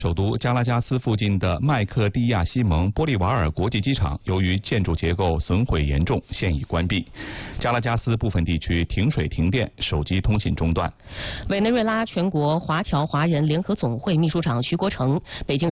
首都加拉加斯附近的麦克蒂亚西蒙玻利瓦尔国际机场由于建筑结构损毁严重，现已关闭。加拉加斯部分地区停水停电，手机通信中断。 委内瑞拉全国华侨华人联合总会秘书长徐国成、北京